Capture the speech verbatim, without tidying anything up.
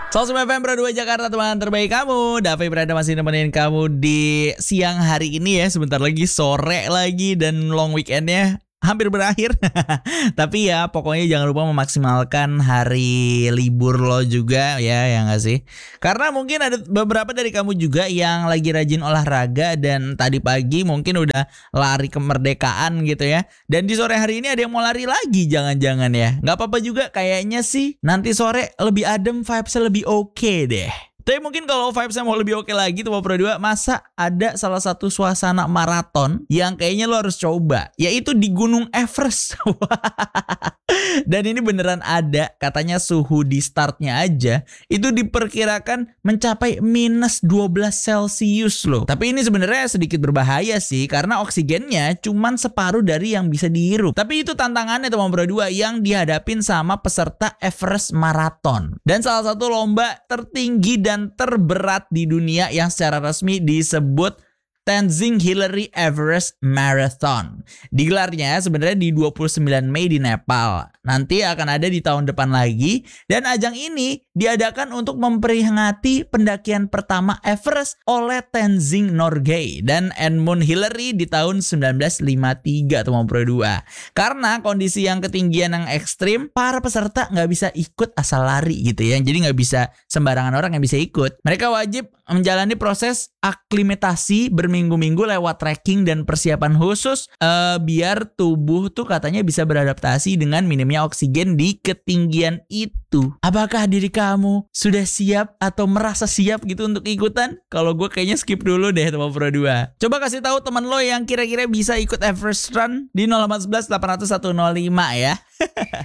seratus F M Pro dua Jakarta, teman terbaik kamu. Davi berada masih nemenin kamu di siang hari ini ya. Sebentar lagi sore lagi dan long weekendnya hampir berakhir. Tapi ya pokoknya jangan lupa memaksimalkan hari libur lo juga ya, ya nggak sih? Karena mungkin ada beberapa dari kamu juga yang lagi rajin olahraga dan tadi pagi mungkin udah lari kemerdekaan gitu ya. Dan di sore hari ini ada yang mau lari lagi, jangan-jangan ya. Nggak apa-apa juga kayaknya sih. Nanti sore lebih adem, vibes-nya lebih oke deh. Tapi mungkin kalau vibes-nya mau lebih oke lagi tuh Pro dua, masa ada salah satu suasana maraton yang kayaknya lo harus coba, yaitu di Gunung Everest. Dan ini beneran ada, katanya suhu di startnya aja itu diperkirakan mencapai minus dua belas Celcius loh. Tapi ini sebenarnya sedikit berbahaya sih, karena oksigennya cuman separuh dari yang bisa dihirup. Tapi itu tantangannya teman Pro dua yang dihadapin sama peserta Everest Marathon. Dan salah satu lomba tertinggi dan terberat di dunia yang secara resmi disebut Tenzing Hillary Everest Marathon. Digelarnya sebenarnya di dua puluh sembilan Mei di Nepal. Nanti akan ada di tahun depan lagi. Dan ajang ini diadakan untuk memperingati pendakian pertama Everest oleh Tenzing Norgay dan Edmund Hillary di tahun seribu sembilan ratus lima puluh tiga teman Pro dua. Karena kondisi yang ketinggian yang ekstrim, para peserta nggak bisa ikut asal lari gitu ya. Jadi nggak bisa sembarangan orang yang bisa ikut. Mereka wajib menjalani proses aklimatasi berminggu-minggu lewat trekking dan persiapan khusus uh, biar tubuh tuh katanya bisa beradaptasi dengan minimnya oksigen di ketinggian itu. Apakah diri kamu sudah siap atau merasa siap gitu untuk ikutan? Kalau gue kayaknya skip dulu deh teman Pro dua. Coba kasih tahu teman lo yang kira-kira bisa ikut Everest Run di nol delapan satu satu delapan nol satu nol lima ya.